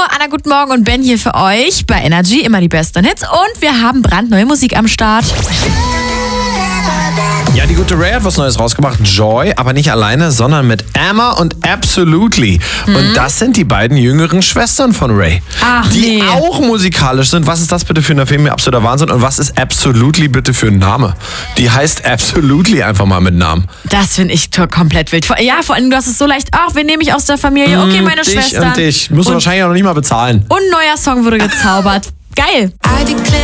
Anna, guten Morgen und Ben hier für euch bei Energy, immer die besten Hits. Und wir haben brandneue Musik am Start. Ja, die gute Ray hat was Neues rausgebracht, Joy, aber nicht alleine, sondern mit Emma und Absolutely. Und das sind die beiden jüngeren Schwestern von Ray, Ach, die auch musikalisch sind. Was ist das bitte für eine Film? Absoluter Wahnsinn. Und was ist Absolutely bitte für ein Name? Die heißt Absolutely einfach mal mit Namen. Das finde ich komplett wild. Ja, vor allem, du hast es so leicht, ach, wen nehme ich aus der Familie? Okay, meine dich Schwester. und dich. Musst du wahrscheinlich auch noch nicht mal bezahlen. Und ein neuer Song wurde gezaubert. Geil. I declare